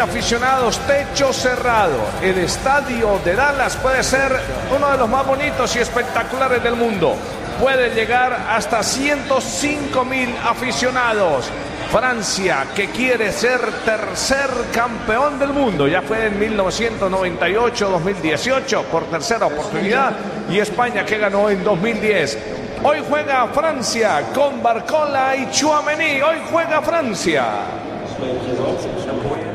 aficionados, techo cerrado. El estadio de Dallas puede ser uno de los más bonitos y espectaculares del mundo. Puede llegar hasta 105.000 aficionados. Francia, que quiere ser tercer campeón del mundo, ya fue en 1998-2018 por tercera oportunidad, y España, que ganó en 2010. Hoy juega Francia con Barcola y Tchouaméni. Hoy juega Francia.